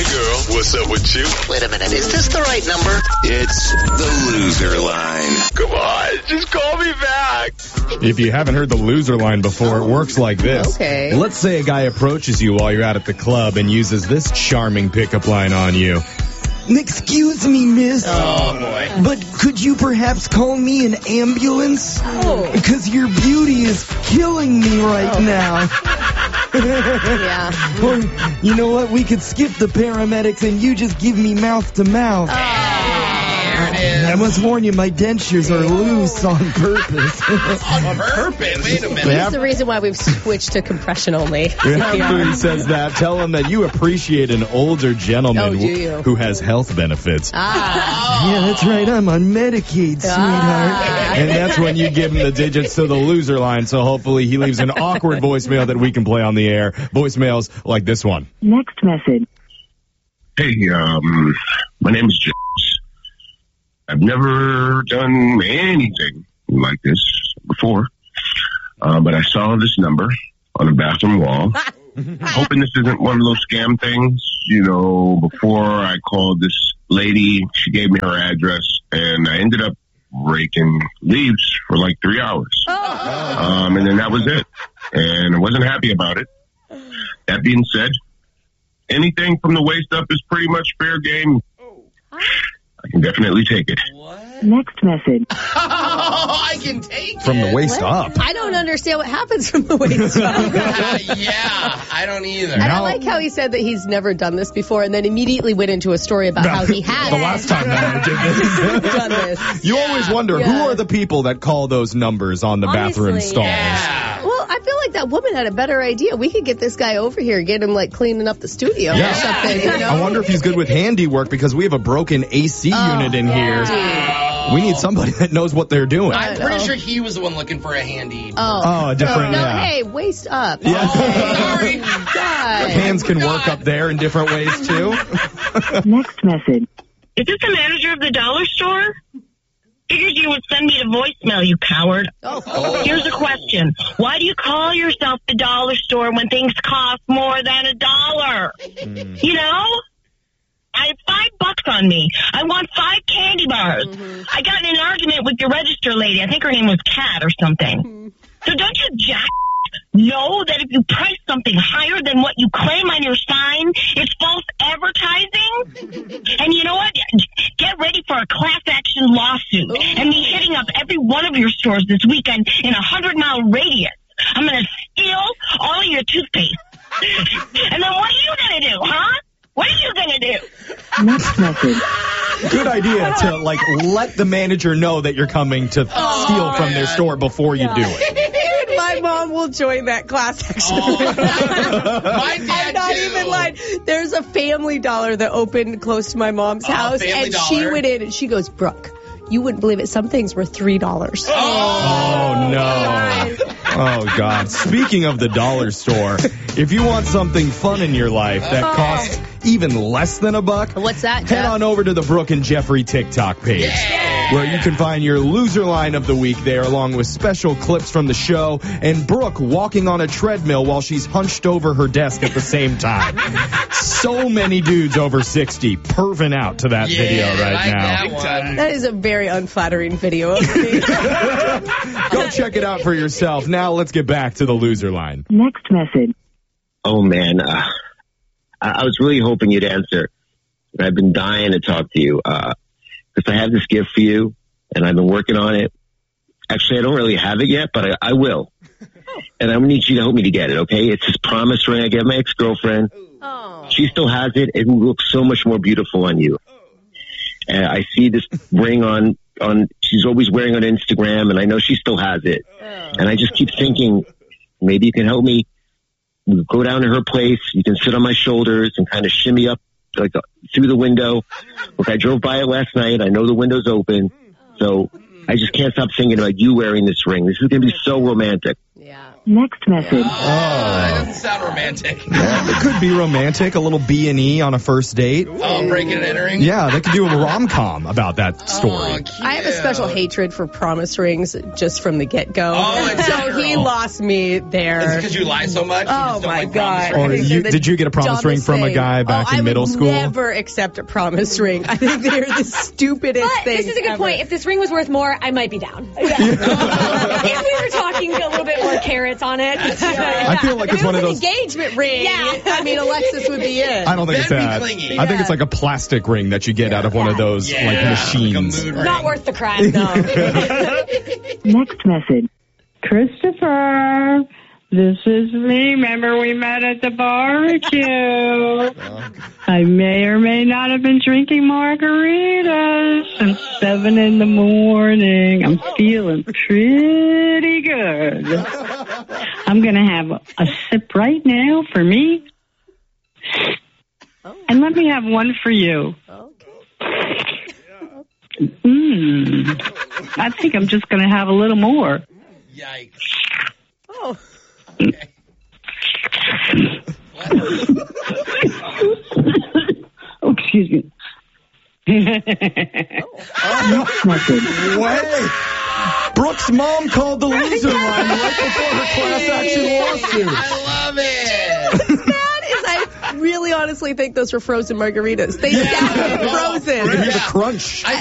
Hey, girl, what's up with you? Wait a minute, is this the right number? It's the loser line. Come on, just call me back. If you haven't heard the loser line before, it works like this. Okay. Let's say a guy approaches you while you're out at the club and uses this charming pickup line on you. Excuse me, miss. Oh, boy. But could you perhaps call me an ambulance? Oh. Because your beauty is killing me right now. Yeah. Or, you know what? We could skip the paramedics and you just give me mouth to mouth. There it is. I must warn you, my dentures are loose on purpose. On purpose? Wait a minute. That's the reason why we've switched to compression only. After he says that, tell him that you appreciate an older gentleman Oh, do you? who has health benefits. Yeah, that's right. I'm on Medicaid, sweetheart. And that's when you give him the digits to the loser line, so hopefully he leaves an awkward voicemail that we can play on the air. Voicemails like this one. Next message. Hey, my name is James. I've never done anything like this before, but I saw this number on a bathroom wall. Hoping this isn't one of those scam things. You know, before I called this lady, she gave me her address, and I ended up raking leaves for like 3 hours. And then that was it. And I wasn't happy about it. That being said, anything from the waist up is pretty much fair game. I can definitely take it. What? Next message. Oh, I can take it. From the waist up. I don't understand what happens from the waist up. Yeah, I don't either. And I like how he said that he's never done this before and then immediately went into a story about how he had The last time that I did this. done this. You always wonder, who are the people that call those numbers on the bathroom Honestly, stalls? Yeah. Well, I feel like that woman had a better idea. We could get this guy over here, get him like cleaning up the studio or something. You know? I wonder if he's good with handiwork because we have a broken AC unit in here. We need somebody that knows what they're doing. I'm pretty sure he was the one looking for a handy. Oh, a different, No, yeah. hey, waist up. Yeah. Sorry. God. Hands can work up there in different ways, too. Next message. Is this the manager of the dollar store? Figured you would send me a voicemail, you coward. Oh. Here's a question. Why do you call yourself the dollar store when things cost more than $1? You know? I have $5 on me. I want 5 candy bars. I got in an argument with your register lady. I think her name was Kat or something. So don't you jack know that if you price something higher than what you claim on your sign, it's false advertising? And you know what? Get ready for a class action lawsuit and me hitting up every one of your stores this weekend in a 100-mile radius. I'm going to steal all of your toothpaste. And then what are you going to do, huh? What are you going to do? Next message. Good idea to, like, let the manager know that you're coming to steal from their store before you do it. My mom will join that class action. My dad I'm not too. even lying. There's a Family Dollar that opened close to my mom's house, Family and she Dollar. went in and she goes, Brooke, you wouldn't believe it. Some things were $3. Oh, no. Oh, God. Speaking of the dollar store, if you want something fun in your life that costs even less than $1, What's that, head Jeff? on over to the Brooke and Jeffrey TikTok page, where you can find your loser line of the week there, along with special clips from the show, and Brooke walking on a treadmill while she's hunched over her desk at the same time. So many dudes over 60 perving out to that video right now. That one. That is a very unflattering video of me. Go check it out for yourself. Now let's get back to the loser line. Next message. Oh, man. I was really hoping you'd answer. I've been dying to talk to you because I have this gift for you, and I've been working on it. Actually, I don't really have it yet, but I will. And I need you to help me to get it, okay? It's this promise ring I gave my ex-girlfriend. Oh. She still has it. It looks so much more beautiful on you. And I see this ring on she's always wearing on Instagram, and I know she still has it. And I just keep thinking, maybe you can help me. We go down to her place. You can sit on my shoulders and kind of shimmy up like through the window. Look, I drove by it last night. I know the window's open. So I just can't stop thinking about you wearing this ring. This is going to be so romantic. Yeah. Next message. That doesn't sound romantic. It could be romantic, a little B&E on a first date. Oh, breaking and entering? Yeah, they could do a rom-com about that story. Oh, cute. I have a special hatred for promise rings just from the get-go. Oh, in so general. he lost me there. Is it because you lie so much? You Oh, just don't my like God. promise Or rings? did you get a promise ring from a guy back in middle school? I would never accept a promise ring. I think they're the stupidest But thing this is a good ever. point. If this ring was worth more, I might be down. If we were talking a little bit more carrots on it. I feel like If it's it one was of an those. engagement ring, I mean, Alexis would be in. I don't think it's Then be that. clingy. I think it's like a plastic ring that you get out of one of those like machines. Like a mood ring. Not worth the crime, no. Next message. Christopher, this is me. Remember we met at the barbecue. I may or may not have been drinking margaritas since 7 in the morning. I'm feeling pretty good. I'm going to have a sip right now for me. And let me have one for you. I think I'm just going to have a little more. Yikes. Oh. Okay. Oh, excuse me. Next message. Wait! Brooke's mom called the loser line right before her class action lawsuit. I love it. That is, I really honestly think those were frozen margaritas. They sounded frozen. You hear the crunch.